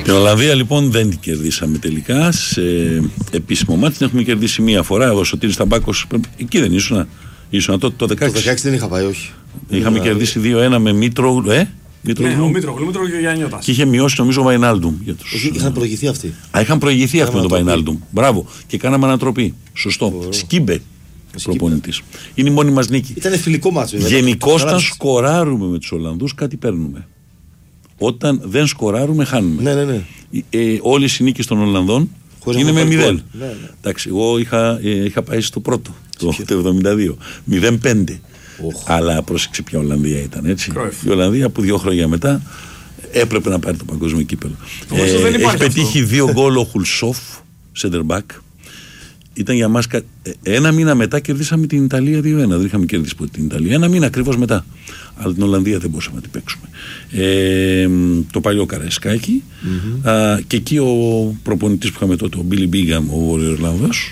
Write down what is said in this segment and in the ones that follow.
Την Ολλανδία λοιπόν δεν την κερδίσαμε τελικά. Σε επίσημο μάτι την έχουμε κερδίσει μία φορά. Ο Σωτήρης Ταμπάκος, εκεί δεν ήσουν? Ήσουν το 16. Το 16 δεν είχα πάει, όχι. Είχαμε κερδίσει 2-1 με Μήτρογλου. Ναι, ο Μήτρογλου και ο Γιάννιώτας. Και είχε μειώσει νομίζω ο Βαϊνάλντουμ. Είχαν προηγηθεί αυτοί. Είχαν προηγηθεί αυτοί με τον Βαϊνάλντουμ. Μπράβο. Και κάναμε ανατροπή. Σωστό. Σκίμπε. Προπονητής. Είναι η μόνη μας νίκη. Ήταν φιλικό μάτσο. Γενικώς όταν σκοράρουμε με τους Ολλανδούς κάτι παίρνουμε. Όταν δεν σκοράρουμε χάνουμε. Ναι. Όλες οι νίκες των Ολλανδών είναι με 0. Ναι. Εντάξει, εγώ είχα πάει στο πρώτο, το 72. 0-5. Αλλά πρόσεξε ποια Ολλανδία ήταν, έτσι. Η Ολλανδία που 2 χρόνια μετά έπρεπε να πάρει το παγκόσμιο κύπελλο. Έχει πετύχει 2 γκολ ο Χουλσόφ, center back. Ήταν για μας. Ένα μήνα μετά κερδίσαμε την Ιταλία 2-1. Δεν είχαμε κερδίσει ποτέ την Ιταλία. Ένα μήνα ακριβώς μετά. Αλλά την Ολλανδία δεν μπορούσαμε να την παίξουμε. Το παλιό Καραϊσκάκι. Και εκεί ο προπονητής που είχαμε τότε, ο Μπίλι Μπίγκαμ, ο Βορειοϊρλανδός,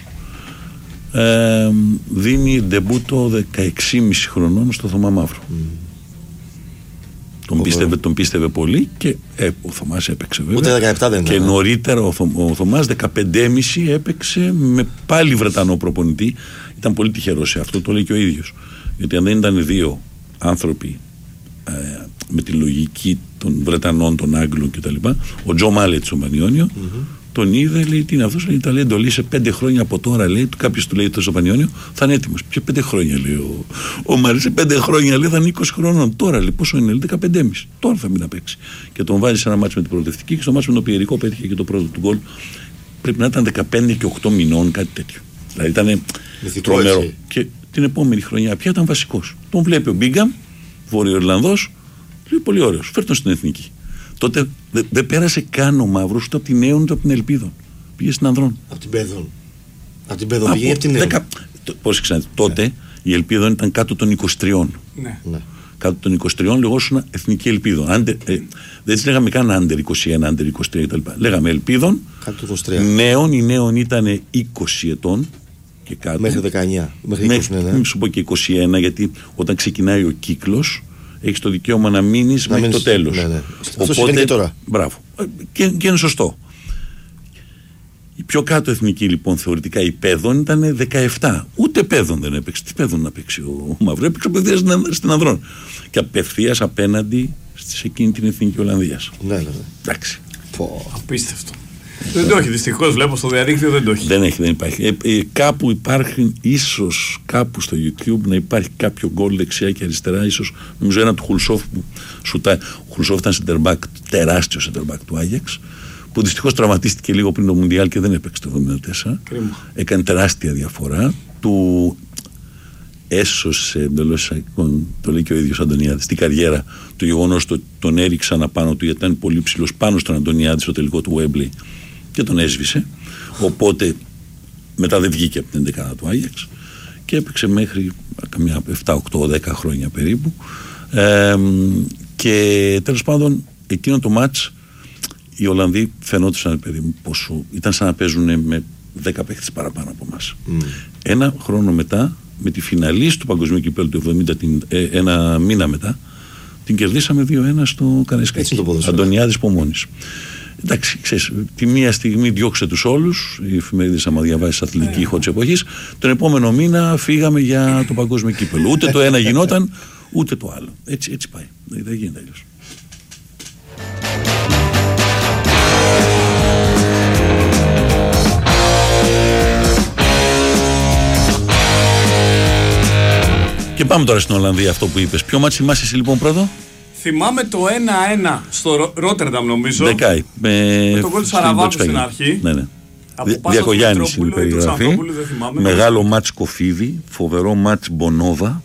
δίνει ντεμπούτο 16,5 χρονών στο Θωμά Μαύρο. Τον πίστευε πολύ και ο Θωμάς έπαιξε βέβαια. Ούτε 17 δεν και νωρίτερα ο Θωμάς 15,5 έπαιξε με πάλι Βρετανό προπονητή. Ήταν πολύ τυχερός σε αυτό, το λέει και ο ίδιος. Γιατί αν δεν ήταν 2 άνθρωποι με τη λογική των Βρετανών, των Άγγλων κτλ. Ο Τζο Μάλετς ο Πανιόνιο, τον είδε, λέει, τι είναι αυτός, λέει, Ιταλία εντολή σε 5 χρόνια από τώρα, λέει, κάποιος του λέει το στο Πανιόνιο, θα είναι έτοιμος. Και 5 χρόνια, λέει, ο Μάρι, σε 5 χρόνια, λέει, θα είναι 20 χρονών. Τώρα, λέει, πόσο είναι, λέει, 15,5. Τώρα θα μην να παίξει. Και τον βάζει σε ένα μάτσο με την προοδευτική και στο μάτσο με τον Πιερικό πέτυχε και το πρώτο του γκολ. Πρέπει να ήταν 15 και 8 μηνών, κάτι τέτοιο. Δηλαδή ήταν τρομερό. Έτσι. Και την επόμενη χρονιά πια ήταν βασικός. Τον βλέπει ο Μπίγκαμ, Βορειοϊρλανδός, λέει, πολύ ωραίος, φέρτον στην εθνική. Τότε δεν πέρασε καν ο Μαύρος ούτε από την Νέον ούτε από την Ελπίδων. Πήγε στην Ανδρών. Από την Πέδων. Από την Πέδων πήγε από την Νέον. Πώς ξέρετε, τότε η Ελπίδων ήταν κάτω των 23. Ναι. Κάτω των 23 λεγόσουν Εθνική Ελπίδων. Δεν τις λέγαμε καν Άντερ 21, Άντερ 23 κτλ. Λέγαμε Ελπίδων. Κάτω των 23. Νέων, η Νέων ήταν 20 ετών και κάτω. Μέχρι 19. Μέχρι 20, ναι. Μην σου πω και 21, γιατί όταν ξεκινάει ο κύκλος έχεις το δικαίωμα να μείνεις μέχρι το τέλος. Ναι. Αυτό συμβαίνει και τώρα. Μπράβο. Και είναι σωστό. Η πιο κάτω εθνική λοιπόν θεωρητικά η Πέδων ήταν 17. Ούτε Πέδων δεν έπαιξε. Τι Πέδων να παίξει ο Μαύρο? Έπαιξε απευθείας στην Ανδρών. Και απευθείας απέναντι σε εκείνη την εθνική Ολλανδίας. Ναι. Εντάξει. Απίστευτο. Δεν το έχει, δυστυχώς βλέπω στο διαδίκτυο, δεν το έχει. Δεν υπάρχει. Κάπου υπάρχει, ίσως κάπου στο YouTube να υπάρχει κάποιο γκολ δεξιά και αριστερά. Ίσως νομίζω ένα του Χουλσόφ που σουτάει. Ο Χουλσόφ ήταν center back, τεράστιο center back του Άγιαξ, που δυστυχώς τραυματίστηκε λίγο πριν το Μουντιάλ και δεν έπαιξε το 1974. Έκανε τεράστια διαφορά. Του έσωσε εντελώς, το λέει και ο ίδιος Αντωνιάδης, την καριέρα, το γεγονός ότι τον έριξαν απάνω του, γιατί ήταν πολύ ψηλός πάνω στον Αντωνιάδη στο τελικό του Wembley και τον έσβησε. Οπότε μετά δεν βγήκε από την 11η του Άγιαξ και έπαιξε μέχρι καμιά 7, 8, 10 χρόνια περίπου. Και τέλος πάντων εκείνο το μάτς οι Ολλανδοί φαινόντουσαν, παιδί μου, πόσο ήταν σαν να παίζουν με 10 παίχτες παραπάνω από εμάς. Ένα χρόνο μετά, με τη φιναλίστ του Παγκοσμίου Κυπέλλου του 70, ένα μήνα μετά, την κερδίσαμε 2-1 στο Καραϊσκάκι. Αντωνιάδης Πομόνης. Εντάξει, ξέρεις, τη μία στιγμή διώξε τους όλους, οι εφημερίδες άμα διαβάσεις αθλητική ήχο της εποχής, τον επόμενο μήνα φύγαμε για το Παγκόσμιο Κύπελλο. Ούτε το ένα γινόταν, ούτε το άλλο. Έτσι πάει. Δεν γίνεται αλλιώς. Και πάμε τώρα στην Ολλανδία, αυτό που είπες. Ποιο μάτσι θυμάσαι εσύ λοιπόν πρώτο? Θυμάμαι το 1-1 στο Ρότερνταμ νομίζω. Δεκάι. Με τον γκολ του Σαραβάκου στην αρχή. Ναι. Διακογιάννης είναι η περιγραφή. Μεγάλο μάτς Κοφίδη, φοβερό μάτς Μπονόβα.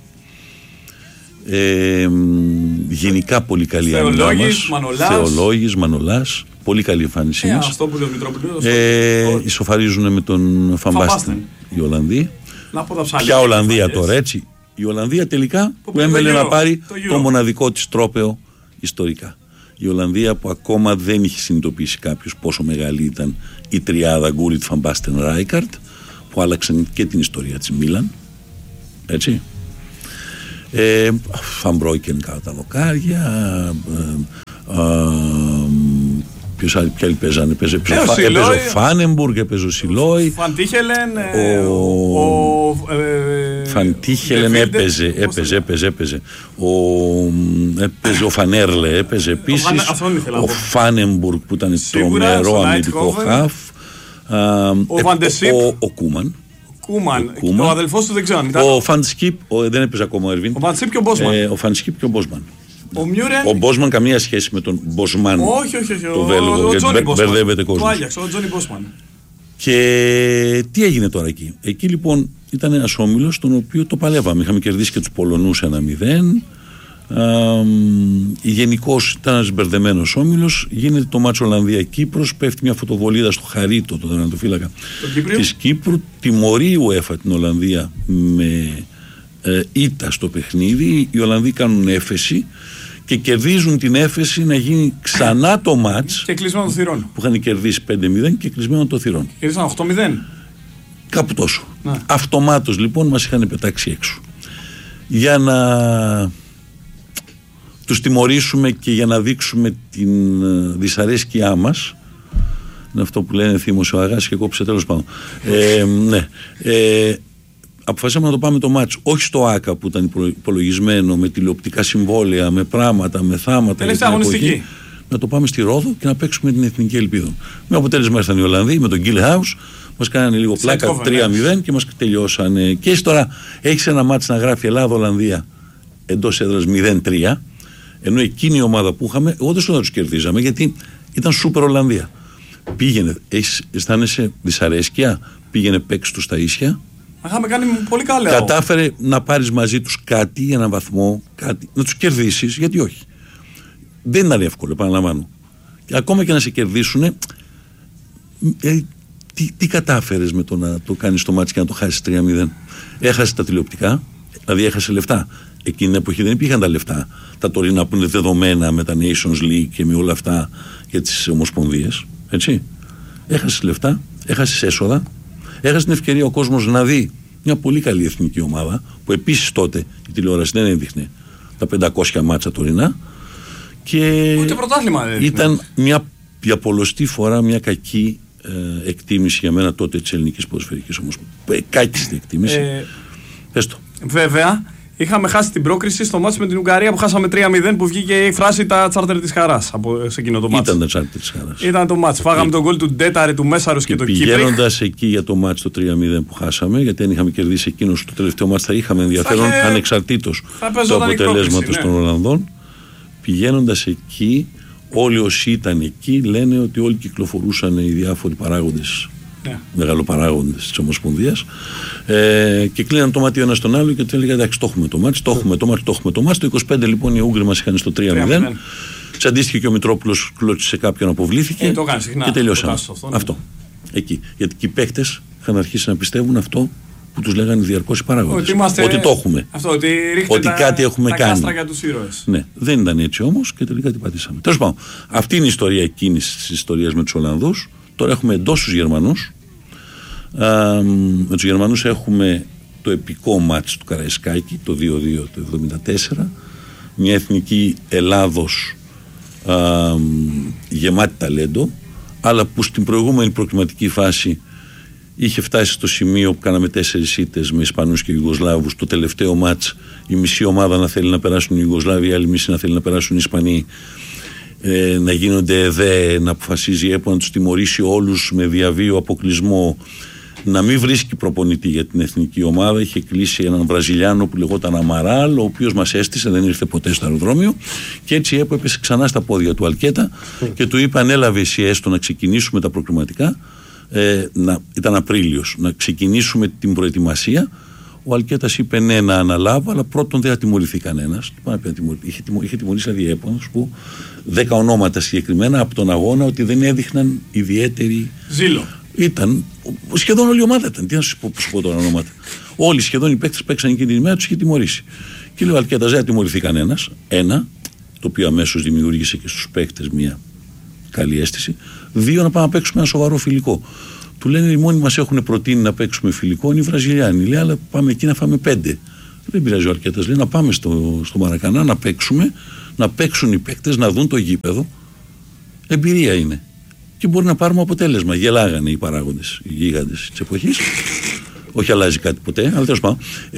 Γενικά πολύ καλή άμυνα μας. Θεολόγης, Μανολάς. Πολύ καλή εμφάνισή μας. Αυτό που λέει ο Μητροπουλίδος. Ισοφαρίζουν με τον Φαμπάστεν οι Ολλανδοί. Ποια Ολλανδία τώρα, έτσι? Η Ολλανδία τελικά που έμελε να πάρει το μοναδικό της τρόπαιο ιστορικά. Η Ολλανδία που ακόμα δεν είχε συνειδητοποιήσει κάποιος πόσο μεγάλη ήταν η τριάδα Γκούλιτ, Φαμπάστεν, Ράικαρτ, που άλλαξαν και την ιστορία της Μίλαν. Έτσι. Φαμπρόικεν κατά τα δοκάρια, Ποιοι άλλοι παίζανε? Έπαιζε ο Φάνεμπουργκ, έπαιζε ο Σιλόι. Φαντίχελεν. Φαντίχελεν έπαιζε. Έπαιζε ο Φανέρλε, έπαιζε επίσης. Ο Φάνεμπουργκ που ήταν τρομερό αμυντικό χαφ. Ο Βαντεσίπ. Ο Κούμαν. Ο αδελφός του δεν ξέρω. Ο Φαντσκίπ, δεν έπαιζε ακόμα ο Ερβίν. Ο Φαντσκίπ και ο Μπόσμαν. Ο Φαντσκίπ και ο Μπόσμαν. Ο Μπόσμαν καμία σχέση με τον Μποσμάν. Όχι. Το Βέλγο, γιατί μπερδεύεται κόσμο. Ο Άγιαξ, ο Τζόνι Μπόσμαν. Και τι έγινε τώρα εκεί? Εκεί λοιπόν ήταν ένας όμιλος τον οποίο το παλεύαμε. Είχαμε κερδίσει και τους Πολωνούς 1-0. Γενικώς ήταν ένας μπερδεμένος όμιλος. Γίνεται το μάτσο Ολλανδία-Κύπρος. Πέφτει μια φωτοβολίδα στο Χαρίτο, τον τερματοφύλακα της Κύπρου. Τιμωρεί η UEFA την Ολλανδία με ήττα στο παιχνίδι. Οι Ολλανδοί κάνουν έφεση και κερδίζουν την έφεση να γίνει ξανά το μάτς. Και κλεισμένο των θυρών. Που είχαν κερδίσει 5-0 και κλεισμένο των θυρών. Κερδίσαν 8-0. Κάπου τόσο. Αυτομάτως λοιπόν μας είχαν πετάξει έξω. Για να τους τιμωρήσουμε και για να δείξουμε την δυσαρέσκειά μας. Είναι αυτό που λένε θύμωσε ο Αγάς και κόψε, τέλος πάντων. Αποφασίσαμε να το πάμε το μάτς, όχι στο ΆΚΑ που ήταν υπολογισμένο με τηλεοπτικά συμβόλαια, με πράγματα, με θάματα. Τελευταία αγωνιστική. Να το πάμε στη Ρόδο και να παίξουμε την Εθνική Ελπίδα. Με αποτέλεσμα ήρθαν οι Ολλανδοί με τον Γκίλ Χάους, μας κάνανε λίγο πλάκα 3-0 και μας τελειώσανε. Και εσύ τώρα έχεις ένα μάτς να γράφει Ελλάδα-Ολλανδία εντός έδρας 0-3, ενώ εκείνη η ομάδα που είχαμε, εγώ δεν σου να τους κερδίζαμε γιατί ήταν σούπερ Ολλανδία. Πήγαινε, αισθάνεσαι δυσαρέσκεια, πήγαινε παίξει του στα ίσια. Είχαμε κάνει πολύ καλά. Κατάφερε να πάρεις μαζί τους κάτι, έναν βαθμό, κάτι, να τους κερδίσεις, γιατί όχι. Δεν ήταν εύκολο, επαναλαμβάνω. Και ακόμα και να σε κερδίσουν, τι κατάφερες με το να το κάνεις το μάτσι και να το χάσεις 3-0? Έχασε τα τηλεοπτικά, δηλαδή έχασε λεφτά. Εκείνη την εποχή δεν υπήρχαν τα λεφτά. Τα τωρινά που είναι δεδομένα με τα Nations League και με όλα αυτά για τις ομοσπονδίες. Έτσι. Έχασες λεφτά, έχασες έσοδα, έχασε την ευκαιρία ο κόσμος να δει μια πολύ καλή εθνική ομάδα που επίσης τότε η τηλεόραση δεν έδειχνε τα 500 μάτσα τωρινά. Και ούτε πρωτάθλημα δεν ήταν για πολλοστή φορά μια κακή εκτίμηση για μένα τότε της ελληνικής ποδοσφαιρικής ομοσπονδίας. Κάκιστη εκτίμηση. Πες το. Βέβαια, είχαμε χάσει την πρόκριση στο μάτς με την Ουγγαρία που χάσαμε 3-0, που βγήκε η φράση τα τσάρτερ της χαράς σε εκείνο το μάτς. Ήταν τα τσάρτερ της χαράς. Ήταν το μάτς. Φάγαμε τον γκολ του Ντέταρε, του Μέσαρος και του Κύπρη. Πηγαίνοντας εκεί για το μάτς το 3-0 που χάσαμε, γιατί αν είχαμε κερδίσει εκείνο το τελευταίο μάτς θα είχαμε ενδιαφέρον ανεξαρτήτως του αποτελέσματος των Ολλανδών. Πηγαίνοντας εκεί, όλοι όσοι ήταν εκεί λένε ότι όλοι κυκλοφορούσαν οι διάφοροι παράγοντες, μεγαλοπαράγοντες της Ομοσπονδίας, και κλείναν το μάτι ο ένας στον άλλο και του έλεγαν εντάξει, το έχουμε το μάτς, το έχουμε το μάτς. Το 25 λοιπόν οι Ούγγροι μας είχαν στο 3-0. Τσαντίστηκε και ο Μητρόπουλος, κλώτσισε κάποιον, αποβλήθηκε και τελειώσαμε. Αυτό. Εκεί. Γιατί και οι παίκτες είχαν αρχίσει να πιστεύουν αυτό που τους λέγανε διαρκώς οι παράγοντες. Ότι το έχουμε. Ότι κάτι έχουμε κάνει. Για τους ήρωες. Ναι, δεν ήταν έτσι όμως και τελικά την πατήσαμε. Τέλος πάντων, αυτή είναι η ιστορία εκείνης της ιστορίας με τους Ολλανδούς. Τώρα έχουμε εντός τους Γερμανούς. Με τους Γερμανούς έχουμε το επικό μάτς του Καραϊσκάκη, το 2-2 το 1974. Μια εθνική Ελλάδος γεμάτη ταλέντο, αλλά που στην προηγούμενη προκριματική φάση είχε φτάσει στο σημείο που κάναμε 4 ήττες με Ισπανούς και Ιουγκοσλάβους. Το τελευταίο μάτς η μισή ομάδα να θέλει να περάσουν οι Ιουγκοσλάβοι, η άλλη μισή να θέλει να περάσουν οι Ισπανοί, να γίνονται ΕΔΕ, να αποφασίζει η ΕΠΟ να τους τιμωρήσει όλους με διαβίω αποκλεισμό, να μην βρίσκει προπονητή για την εθνική ομάδα. Είχε κλείσει έναν Βραζιλιάνο που λεγόταν Αμαράλ, ο οποίος μας έστησε, δεν ήρθε ποτέ στο αεροδρόμιο, και έτσι η ΕΠΟ έπεσε ξανά στα πόδια του Αλκέτα και του είπε ανέλαβε εσύ έστω να ξεκινήσουμε τα προκριματικά. Ήταν Απρίλιος, να ξεκινήσουμε την προετοιμασία. Ο Αλκέτας είπε ναι, να αναλάβω, αλλά πρώτον δεν θα τιμωρηθεί κανένας. Είχε τιμωρήσει δηλαδή ΕΠΟΝος που 10 ονόματα συγκεκριμένα από τον αγώνα ότι δεν έδειχναν ιδιαίτερη ζήλο. Ήταν, σχεδόν όλη η ομάδα ήταν. Τι να σου πω τώρα ονόματα. Όλοι σχεδόν οι παίκτες παίξαν εκείνη την ημέρα, τους είχε τιμωρήσει. Και λέει ο Αλκέτας δεν θα τιμωρηθεί κανένας. Ένα, το οποίο αμέσως δημιούργησε και στους παίκτες μια καλή αίσθηση. 2, να πάμε να παίξουμε ένα σοβαρό φιλικό. Του λένε οι μόνοι μας έχουν προτείνει να παίξουμε φιλικό είναι οι Βραζιλιάνοι. Λέει, αλλά πάμε εκεί να φάμε 5. Δεν πειράζει ο Αρκέτας. Λέει, να πάμε στο Μαρακανά να παίξουμε, να παίξουν οι παίκτες, να δουν το γήπεδο. Εμπειρία είναι. και μπορεί να πάρουμε αποτέλεσμα. Γελάγανε οι παράγοντες, οι γίγαντες της εποχής. Όχι αλλάζει κάτι ποτέ, αλλά τέλος πάντων.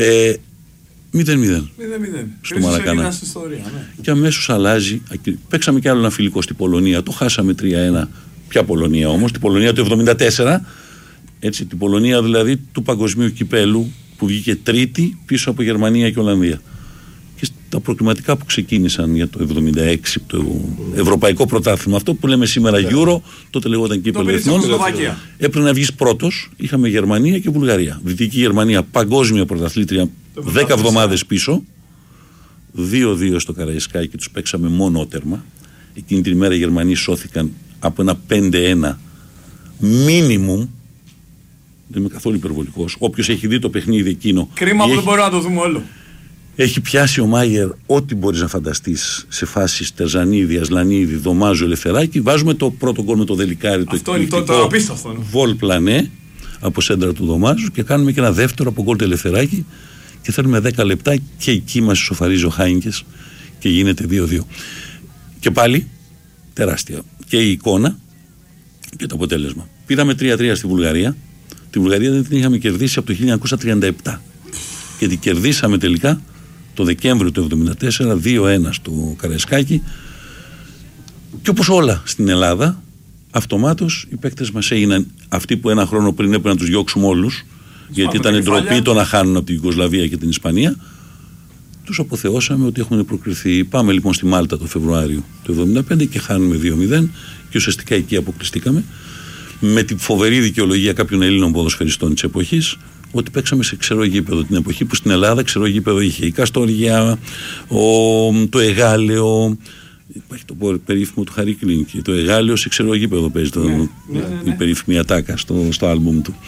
0-0 στο Μαρακανά. Ναι. Και αμέσως αλλάζει. Παίξαμε κι άλλο ένα φιλικό στην Πολωνία. Το χάσαμε 3-1. Ποια Πολωνία όμως? Την Πολωνία του 1974. Έτσι, την Πολωνία δηλαδή του παγκοσμίου κυπέλου που βγήκε τρίτη πίσω από Γερμανία και Ολλανδία. Και τα προκριματικά που ξεκίνησαν για το 1976, το Ευρωπαϊκό Πρωτάθλημα, αυτό που λέμε σήμερα Euro, τότε λεγόταν Κύπελλο Εθνών. Έπρεπε να βγεις πρώτος. Είχαμε Γερμανία και Βουλγαρία. Δυτική Γερμανία, παγκόσμια πρωταθλήτρια, 10 εβδομάδες πίσω. 2-2 στο Καραϊσκάκι, τους παίξαμε μόνο τέρμα. Εκείνη την ημέρα οι Γερμανοί σώθηκαν από ένα 5-1 μίνιμουμ. Δεν είμαι καθόλου υπερβολικός. Όποιος έχει δει το παιχνίδι εκείνο. Κρίμα που δεν μπορούμε να το δούμε όλο. Έχει πιάσει ο Μάγερ ό,τι μπορείς να φανταστείς σε φάσεις Τερζανίδη, Ασλανίδη, Δωμάζου, Ελευθεράκη. Βάζουμε το πρώτο γκολ με το Δελικάρι, το εκπληκτικό Βολ Πλανέ από σέντρα του Δωμάζου και κάνουμε και ένα δεύτερο από γκολ του Ελευθεράκη και θέλουμε 10 λεπτά και εκεί μας ισοφαρίζει ο Χάινκες και γίνεται 2-2. Και πάλι τεράστια και η εικόνα και το αποτέλεσμα. Πήραμε 3-3 στη Βουλγαρία. Τη Βουλγαρία δεν την είχαμε κερδίσει από το 1937 και την κερδίσαμε τελικά το Δεκέμβριο του 1974 2-1 στο Καραϊσκάκι. Και όπως όλα στην Ελλάδα, αυτομάτως οι παίκτες μας έγιναν αυτοί που ένα χρόνο πριν έπρεπε να τους διώξουμε όλους, γιατί ήταν ντροπή το να χάνουν από την Ιουγκοσλαβία και την Ισπανία. Τους αποθεώσαμε ότι έχουν προκριθεί. Πάμε λοιπόν στη Μάλτα το Φεβρουάριο του 1975 και χάνουμε 2-0 και ουσιαστικά εκεί αποκλειστήκαμε. Με τη φοβερή δικαιολογία κάποιων Ελλήνων ποδοσφαιριστών της εποχής, ότι παίξαμε σε ξερό γήπεδο. Την εποχή που στην Ελλάδα ξερό γήπεδο είχε η Καστόρια, το Εγάλεο. Υπάρχει το περίφημο του Χαρί Κλίνκι. Το Εγάλεο σε ξερό γήπεδο παίζει η περίφημη ατάκα στο άλμπουμ του.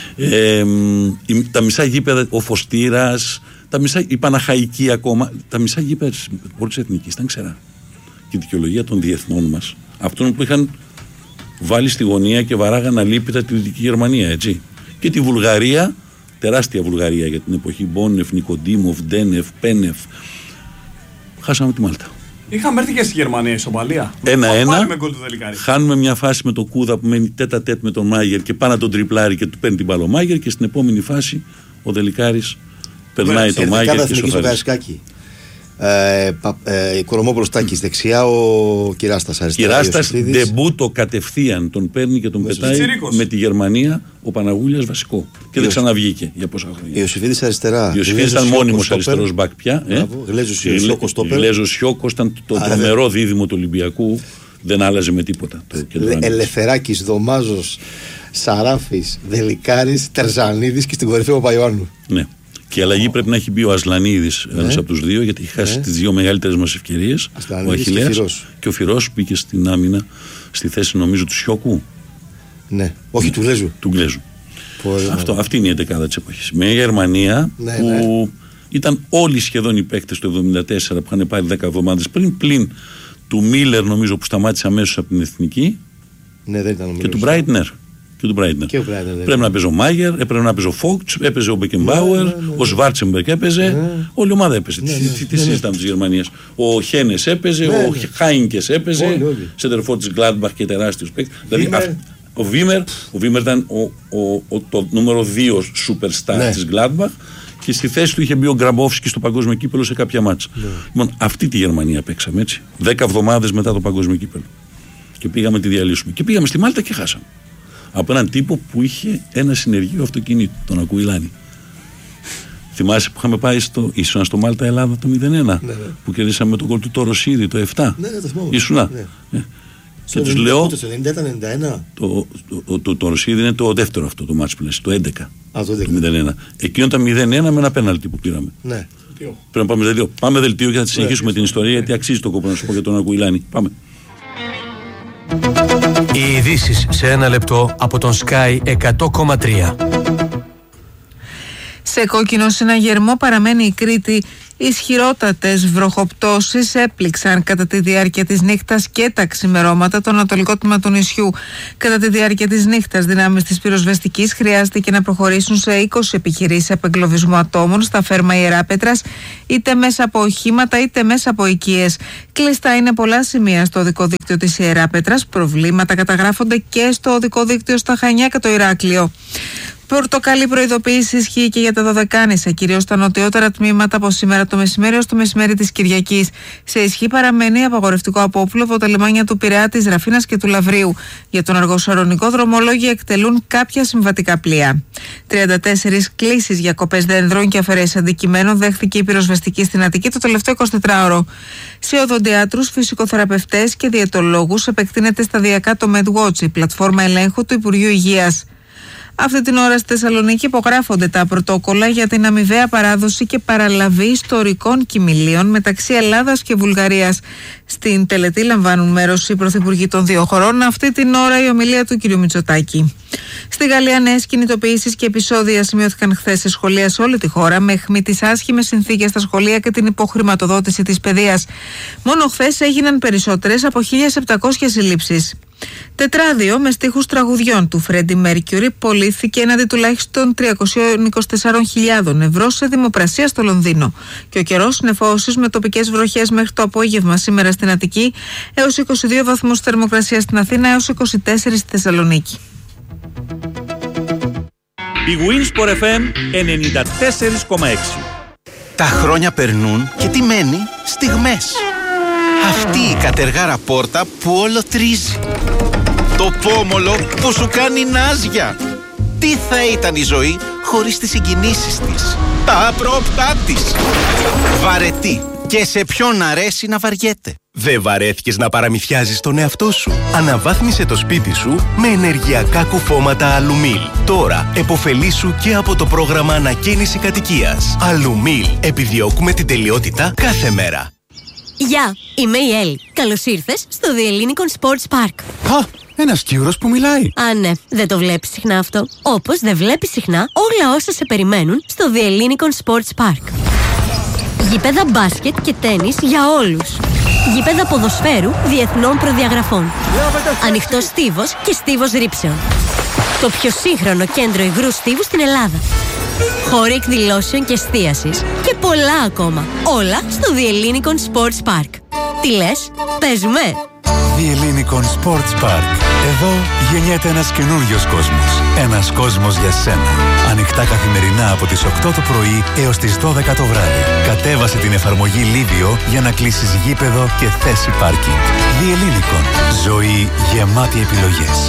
Τα μισά γήπεδα, ο Φωστήρας, η Παναχαϊκή ακόμα, τα μισά γήπεδα της πόλης εθνικής ήταν ξερά. Και η δικαιολογία των διεθνών μας, αυτών που είχαν βάλει στη γωνία και βαράγαν αλίπητα τη Δυτική Γερμανία, έτσι. Και τη Βουλγαρία, τεράστια Βουλγαρία για την εποχή, Μπόνεφ, Νικοντίμοφ, Ντένεφ, Πένεφ. Χάσαμε τη Μάλτα. Είχαμε έρθει και στη Γερμανία ισοπαλία. 1-1. Χάνουμε μια φάση με το Κούδα που μένει τέτα-τέτ με τον Μάγερ και πάνω τον τριπλάρι και του παίρνει την μπάλα ο Μάγερ και στην επόμενη φάση ο Δελικάρης περνάει το Μάγερ και σοφαρίζει. Κορομόπουλος Τάκης δεξιά, ο Κυράστας αριστερά. Κυράστας ντεμπούτο κατευθείαν, τον παίρνει και τον πετάει με τη Γερμανία. Ο Παναγούλιας βασικό. Και δεν ξαναβγήκε για πόσα χρόνια. Ιωσήφιδης αριστερά. Ιωσήφιδης ήταν μόνιμος αριστερός μπακ πια. Γλέζος Σιώκος ήταν το τρομερό δίδυμο του Ολυμπιακού. Δεν άλλαζε με τίποτα. Ελευθεράκης, Δωμάζος, Σαράφης, Δελικάρης, Τερζανίδης και στην κορυφή ο Παπαϊωάννου. Ναι. Και η αλλαγή πρέπει να έχει μπει ο Ασλανίδης, ένας από τους δύο, γιατί έχει χάσει τις δύο μεγαλύτερες μας ευκαιρίες. Ο Αχιλλέας και ο Φυρός μπήκε στην άμυνα στη θέση νομίζω του Σιώκου. Ναι, όχι του Γλέζου. Του Γλέζου. Αυτή είναι η δεκάδα της εποχής. Με Γερμανία που ήταν όλοι σχεδόν οι παίκτες του 1974 που είχαν πάρει 10 εβδομάδες πριν, πλην του Μίλερ νομίζω που σταμάτησε αμέσως από την Εθνική. Ναι, δεν ήταν ο και του Μπράιτνερ. Πρέπει να παίζει ο Μάγερ, έπρεπε να παίζει ο Φόκτς, έπαιζε ο Μπεκενμπάουερ, ο Σβάρτσεμπεργκ έπαιζε. Όλη η ομάδα έπαιζε. Τι συζητάμε της Γερμανίας. Ο Χένες έπαιζε, ο Χάινκες έπαιζε, σεντερφόρ της Γκλάντμπαχ και τεράστιος παίκτης. Δηλαδή ο Βίμερ ήταν το νούμερο 2 superstar της Γκλάντμπαχ και στη θέση του είχε μπει ο Γκραμπόφσκι στο παγκόσμιο κύπελλο σε κάποια μάτσα. Λοιπόν, αυτή τη Γερμανία παίξαμε έτσι. 10 εβδομάδες μετά το παγκόσμιο κύπελλο. Και πήγαμε τη διαλύσουμε. Και πήγαμε στη Μάλτα και χάσαμε. Από έναν τύπο που είχε ένα συνεργείο αυτοκινήτου, τον Ακουιλάνη. Θυμάσαι που είχαμε πάει ήσουνα στο Μάλτα Ελλάδα το 0-1, που κερδίσαμε με τον γκολ του Τοροσίδη το 7. Ναι, το θυμάμαι. Ήσουνα. Και τους λέω. Το 90-91. Το Τοροσίδη είναι το δεύτερο αυτό το μάτς που λες, το 11. Το 0-1. Εκείνο ήταν 0-1 με ένα πέναλτι που πήραμε. Ναι. Πρέπει να πάμε δελτίο. Πάμε δελτίο και θα συνεχίσουμε την ιστορία γιατί αξίζει το κόπο να σου πω για τον Ακουιλάνη. Πάμε. Οι ειδήσεις σε ένα λεπτό από τον Sky 100,3. Σε κόκκινο συναγερμό παραμένει η Κρήτη Ισχυρότατες βροχοπτώσεις έπληξαν κατά τη διάρκεια της νύχτας και τα ξημερώματα το ανατολικό τμήμα του νησιού. Κατά τη διάρκεια της νύχτας, δυνάμεις της πυροσβεστικής χρειάστηκε να προχωρήσουν σε 20 επιχειρήσεις απεγκλωβισμού ατόμων στα φέρμα Ιεράπετρας, είτε μέσα από οχήματα είτε μέσα από οικίες. Κλειστά είναι πολλά σημεία στο οδικό δίκτυο της Ιεράπετρας. Προβλήματα καταγράφονται και στο οδικό δίκτυο στα Χανιά και το Ηράκλειο. Πορτοκαλί προειδοποίηση ισχύει και για τα Δωδεκάνησα, κυρίως στα νοτιότερα τμήματα από σήμερα το μεσημέρι ως το μεσημέρι της Κυριακής. Σε ισχύ παραμένει απαγορευτικό απόπλευο από τα λιμάνια του Πειραιά, της Ραφίνας και του Λαβρίου. Για τον αργοσαρονικό δρομολόγιο εκτελούν κάποια συμβατικά πλοία. 34 κλήσεις για κοπές δένδρων και αφαιρέσεις αντικειμένων δέχθηκε η πυροσβεστική στην Αττική το τελευταίο 24ωρο. Σε οδοντιάτρους, φυσικοθεραπευτές και διαιτολόγους επεκτείνεται σταδιακά το MedWatch, η πλατφόρμα ελέγχου του Υπουργείου Υγείας. Αυτή την ώρα στη Θεσσαλονίκη υπογράφονται τα πρωτόκολλα για την αμοιβαία παράδοση και παραλαβή ιστορικών κοιμηλίων μεταξύ Ελλάδας και Βουλγαρίας. Στην τελετή λαμβάνουν μέρος οι πρωθυπουργοί των δύο χωρών. Αυτή την ώρα η ομιλία του κ. Μητσοτάκη. Στη Γαλλία, νέες κινητοποιήσεις και επεισόδια σημειώθηκαν χθες σε σχολεία σε όλη τη χώρα, με αιχμή τις άσχημες συνθήκες στα σχολεία και την υποχρηματοδότηση της παιδείας. Μόνο χθες έγιναν περισσότερες από 1.700 συλλήψεις. Τετράδιο με στίχους τραγουδιών του Φρέντι Μέρκιουρι πωλήθηκε έναντι τουλάχιστον 324.000 ευρώ σε δημοπρασία στο Λονδίνο. Και ο καιρός νεφώσεις με τοπικές βροχές μέχρι το απόγευμα σήμερα στην Αττική, έως 22 βαθμούς θερμοκρασία στην Αθήνα, έως 24 στη Θεσσαλονίκη. Η Winsport FM 94,6. Τα χρόνια περνούν και τι μένει? Στιγμές. Αυτή η κατεργάρα πόρτα που όλο τρίζει. Το πόμολο που σου κάνει νάζια. Τι θα ήταν η ζωή χωρίς τις συγκινήσεις της, τα απρόπτά της. Βαρετή. Και σε ποιον αρέσει να βαριέται. Δεν βαρέθηκες να παραμυθιάζεις τον εαυτό σου? Αναβάθμισε το σπίτι σου με ενεργειακά κουφώματα Αλουμίλ. Τώρα επωφελήσου και από το πρόγραμμα ανακαίνιση κατοικίας. Αλουμίλ. Επιδιώκουμε την τελειότητα κάθε μέρα. Γεια, είμαι η Έλλη. Καλώς ήρθες στο The Ellinikon Sports Park. Α, ένας Κύρος που μιλάει. Α, ναι, δεν το βλέπεις συχνά αυτό. Όπως δεν βλέπεις συχνά όλα όσα σε περιμένουν στο The Ellinikon Sports Park. Γήπεδα μπάσκετ και τένις για όλους. Γήπεδα ποδοσφαίρου διεθνών προδιαγραφών. Ανοιχτός στίβος και στίβος ρήψεων. Το πιο σύγχρονο κέντρο υγρού στίβου στην Ελλάδα. Χώροι εκδηλώσεων και εστίασης και πολλά ακόμα. Όλα στο The Ellinikon Sports Park. Τι λες, παίζουμε? The Ellinikon Sports Park. Εδώ γεννιέται ένας καινούριος κόσμος. Ένας κόσμος για σένα. Ανοιχτά καθημερινά από τις 8 το πρωί έως τις 12 το βράδυ. Κατέβασε την εφαρμογή Livio για να κλείσεις γήπεδο και θέση πάρκινγκ. The Ellinikon. Ζωή γεμάτη επιλογές.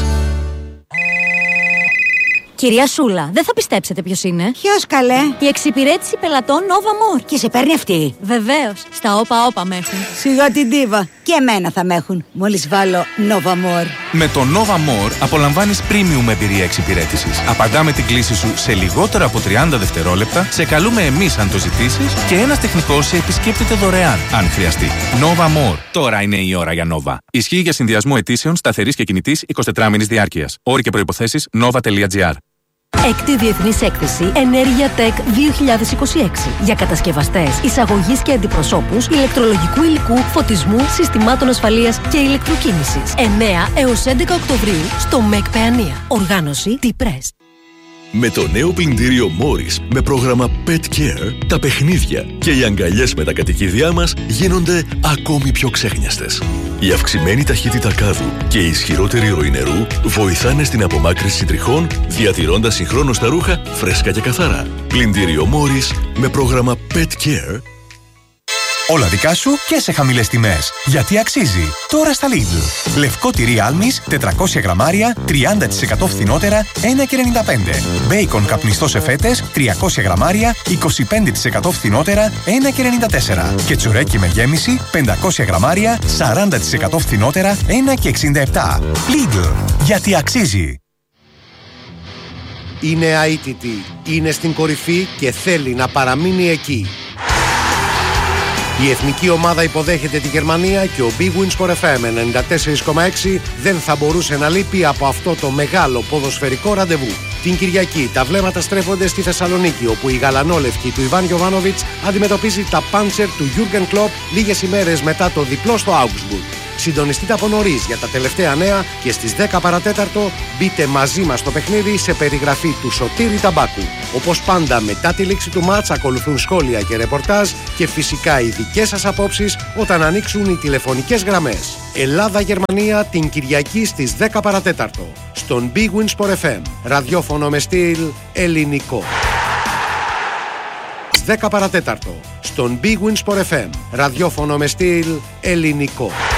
Κυρία Σούλα, δεν θα πιστέψετε ποιος είναι. Ποιος, καλέ? Η εξυπηρέτηση πελατών Nova More. Και σε παίρνει αυτή? Βεβαίως. Στα όπα με έχουν. Σιγά την ντίβα. Και εμένα θα με έχουν. Μόλις βάλω Nova More. Με το Nova More απολαμβάνεις premium εμπειρία εξυπηρέτησης. Απαντάμε την κλήση σου σε λιγότερα από 30 δευτερόλεπτα, σε καλούμε εμείς αν το ζητήσεις και ένας τεχνικός σε επισκέπτεται δωρεάν, αν χρειαστεί. Nova More. Τώρα είναι η ώρα για Nova. Ισχύει για συνδυασμό αιτήσεων σταθερής και κινητής 24 μήνης διάρκειας. Όροι και προϋποθέσεις nova.gr. Έκτη Διεθνής Έκθεση Ενέργεια Tech 2026 για κατασκευαστές, εισαγωγής και αντιπροσώπους ηλεκτρολογικού υλικού, φωτισμού, συστημάτων ασφαλείας και ηλεκτροκίνησης. 9 έως 11 Οκτωβρίου στο ΜΕΚ Παιανία. Οργάνωση T-Press. Με το νέο πλυντήριο Morris με πρόγραμμα Pet Care, τα παιχνίδια και οι αγκαλιές με τα κατοικίδια μας γίνονται ακόμη πιο ξέχνιαστες. Η αυξημένη ταχύτητα κάδου και η ισχυρότερη ροή νερού βοηθάνε στην απομάκρυνση τριχών, διατηρώντας συγχρόνως τα ρούχα φρέσκα και καθαρά. Πλυντήριο Morris με πρόγραμμα Pet Care. Όλα δικά σου και σε χαμηλές τιμές. Γιατί αξίζει. Τώρα στα Lidl. Λευκό τυρί άλμης, 400 γραμμάρια, 30% φθηνότερα, 1,95. Μπέικον καπνιστό σε φέτες, 300 γραμμάρια, 25% φθηνότερα, 1,94. Και τσουρέκι με γέμιση, 500 γραμμάρια, 40% φθηνότερα, 1,67. Lidl. Γιατί αξίζει. Είναι αίτητη, είναι στην κορυφή και θέλει να παραμείνει εκεί. Η εθνική ομάδα υποδέχεται τη Γερμανία και ο Big Win Sport FM 94,6 δεν θα μπορούσε να λείπει από αυτό το μεγάλο ποδοσφαιρικό ραντεβού. Την Κυριακή τα βλέμματα στρέφονται στη Θεσσαλονίκη, όπου η γαλανόλευκη του Ιβάν Γιοβάνοβιτς αντιμετωπίζει τα Πάντσερ του Γιούργεν Κλοπ λίγες ημέρες μετά το διπλό στο Augsburg. Συντονιστείτε από νωρίς για τα τελευταία νέα και στις 10 παρατέταρτο μπείτε μαζί μας στο παιχνίδι σε περιγραφή του Σωτήρη Ταμπάκου. Όπως πάντα, μετά τη λήξη του μάτς ακολουθούν σχόλια και ρεπορτάζ και φυσικά οι δικές σας απόψεις όταν ανοίξουν οι τηλεφωνικές γραμμές. Ελλάδα-Γερμανία την Κυριακή στις 10 παρατέταρτο στον Big Win Sport FM, ραδιόφωνο με στυλ ελληνικό. 10 παρατέταρτο στον Big Win Sport FM, ραδιόφωνο με στυλ ελληνικό.